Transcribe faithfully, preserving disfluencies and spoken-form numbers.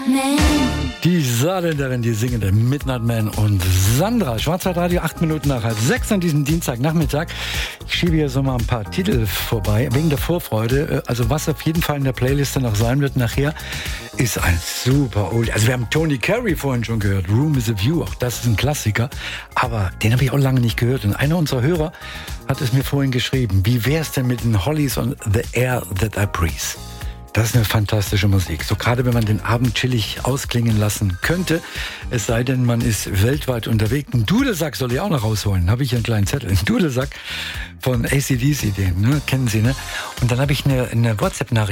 Die Saarländerin, die singende Midnight Man und Sandra. Schwarzwaldradio, acht Minuten nach halb sechs an diesem Dienstagnachmittag. Ich schiebe hier so mal ein paar Titel vorbei, wegen der Vorfreude. Also was auf jeden Fall in der Playliste noch sein wird nachher, ist ein super Oldie. Also wir haben Tony Carey vorhin schon gehört, Room is a View, auch das ist ein Klassiker. Aber den habe ich auch lange nicht gehört. Und einer unserer Hörer hat es mir vorhin geschrieben. Wie wär's denn mit den Hollies und The Air That I Breathe? Das ist eine fantastische Musik. So gerade wenn man den Abend chillig ausklingen lassen könnte. Es sei denn, man ist weltweit unterwegs. Ein Dudelsack soll ich auch noch rausholen. Habe ich hier einen kleinen Zettel. Ein Dudelsack von A C D C, den ne? Kennen Sie, ne? Und dann habe ich eine, eine WhatsApp-Nachricht